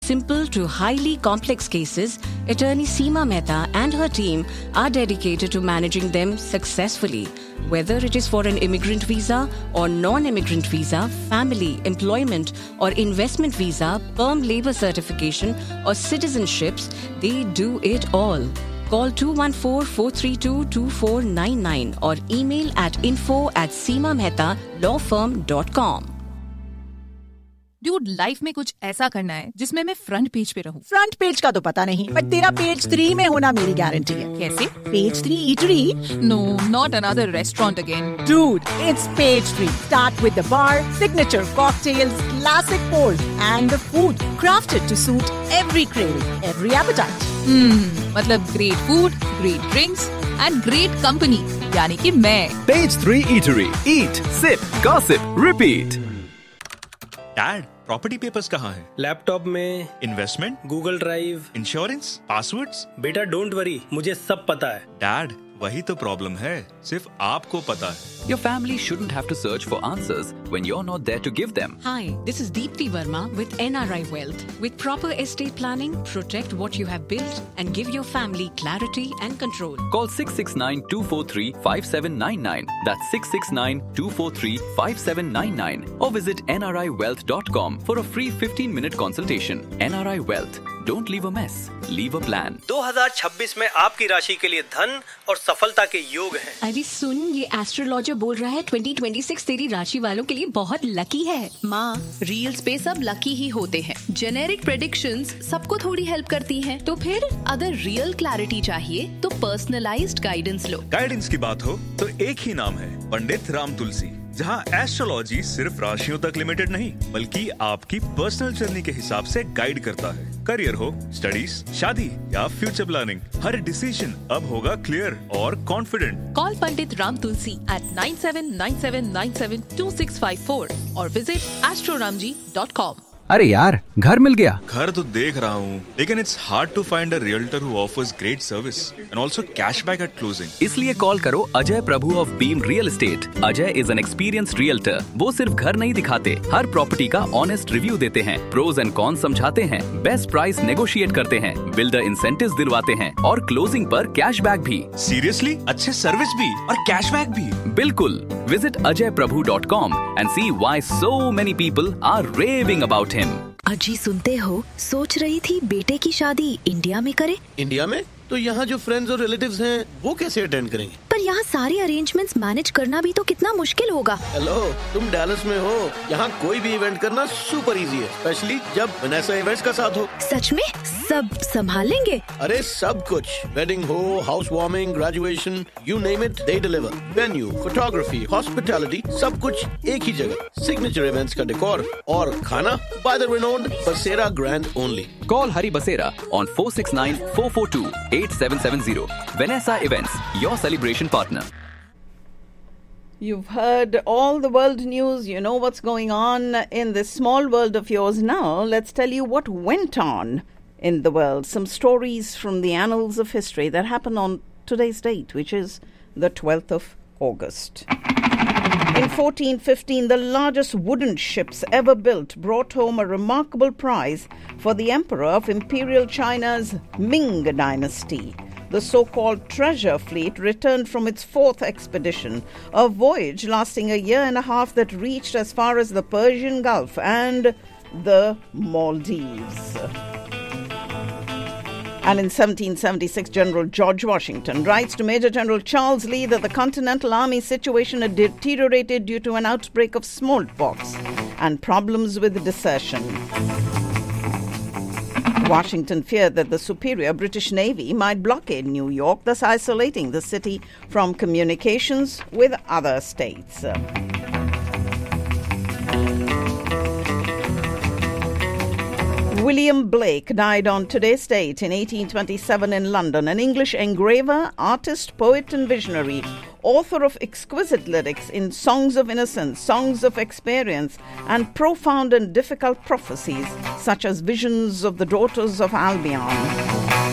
simple to highly complex cases, attorney Seema Mehta and her team are dedicated to managing them successfully. Whether it is for an immigrant visa or non-immigrant visa, family, employment or investment visa, perm labor certification or citizenships, they do it all. Call 214-432-2499 or email at info@seemamehdalawfirm.com. Dude, life में कुछ ऐसा करना है जिसमें मैं front page पे रहूं। Front page का तो पता नहीं, पर तेरा पेज 3 में होना मेरी गारंटी है। कैसे? Page 3 eatery? No, not another restaurant again. Dude, it's page 3. Start with the bar, signature cocktails, classic pours, and the food crafted to suit every craving, every appetite. मतलब great food, great drinks and great company, यानी कि मैं। Page 3 Eatery. Eat, sip, gossip, repeat. Dad, property papers कहाँ हैं? Laptop में। Investment? Google drive. Insurance? Passwords? बेटा don't worry, मुझे सब पता है। डैड, वही तो प्रॉब्लम है, सिर्फ आपको पता है। Your family shouldn't have to search for answers when you're not there to give them. Hi, this is Deepti Verma with NRI Wealth. With proper estate planning, protect what you have built and give your family clarity and control. Call 669-243-5799. That's 669-243-5799. Or visit nriwealth.com for a free 15-minute consultation. NRI Wealth. Don't leave a mess. Leave a plan. 2026 में आपकी राशि के लिए धन और सफलता के योग हैं। अरे सुन, ये एस्ट्रोलॉजर बोल रहा है 2026 तेरी राशि वालों के लिए बहुत लकी है। माँ, रील्स पे सब लकी ही होते हैं। जेनेरिक प्रेडिक्शंस सबको थोड़ी हेल्प करती हैं। तो फिर अगर रियल क्लैरिटी चाहिए तो पर्सनलाइज्ड गाइडेंस लो। गाइडेंस की बात हो तो एक ही नाम है, पंडित राम तुलसी, जहां एस्ट्रोलॉजी सिर्फ राशियों तक लिमिटेड नहीं, बल्कि आपकी पर्सनल जर्नी के हिसाब से गाइड करता है। करियर हो, स्टडीज, शादी या फ्यूचर प्लानिंग, हर डिसीजन अब होगा क्लियर और confident. Call Pandit Ram Tulsi at 9797972654 और विजिट astroramji.com। अरे यार, घर मिल गया। घर तो देख रहा हूँ, लेकिन it's hard to find a realtor who offers great service and also cashback eight closing. इसलिए कॉल करो अजय प्रभु of beam real estate. Ajay is an experienced realtor. वो सिर्फ घर नहीं दिखाते, हर प्रॉपर्टी का ऑनेस्ट रिव्यू देते हैं, प्रोज एंड कॉन समझाते हैं, बेस्ट प्राइस नेगोशिएट करते हैं, बिल्डर इंसेंटिव्स दिलवाते हैं और क्लोजिंग पर कैशबैक भी। सीरियसली? अच्छे सर्विस भी और कैशबैक भी? बिल्कुल। Visit ajayprabhu.com and see why so many people are raving about him. अजी सुनते हो, सोच रही थी बेटे की शादी इंडिया में करे। इंडिया में? तो यहाँ जो फ्रेंड्स और रिलेटिव्स हैं वो कैसे अटेंड करेंगे? पर यहाँ सारे अरेंजमेंट्स मैनेज करना भी तो कितना मुश्किल होगा। हेलो, तुम डैलस में हो, यहाँ कोई भी इवेंट करना सुपर इजी है, स्पेशली जब वनेसा इवेंट्स का साथ हो। सच में? सब संभाल लेंगे? अरे सब कुछ, वेडिंग हो, house warming, graduation, you name it, they deliver. Venue, photography, hospitality, सब कुछ एक ही जगह। सिग्नेचर इवेंट्स का डेकोर और खाना बाय द रिनोन्ड बसेरा grand only. Call Hari Basera on 469-442-8770. Vanessa Events, your celebration partner. You've heard all the world news. You know what's going on in this small world of yours. Now, let's tell you what went on in the world. Some stories from the annals of history that happened on today's date, which is the 12th of August. In 1415, the largest wooden ships ever built brought home a remarkable prize for the emperor of Imperial China's Ming dynasty. The so-called treasure fleet returned from its fourth expedition, a voyage lasting a year and a half that reached as far as the Persian Gulf and the Maldives. And in 1776, General George Washington writes to Major General Charles Lee that the Continental Army situation had deteriorated due to an outbreak of smallpox and problems with desertion. Washington feared that the superior British Navy might blockade New York, thus isolating the city from communications with other states. William Blake died on today's date in 1827 in London, an English engraver, artist, poet and visionary, author of exquisite lyrics in Songs of Innocence, Songs of Experience, and profound and difficult prophecies such as Visions of the Daughters of Albion.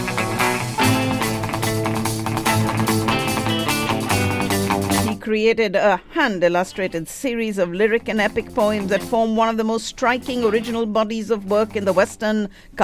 Created a hand-illustrated series of lyric and epic poems that form one of the most striking original bodies of work in the Western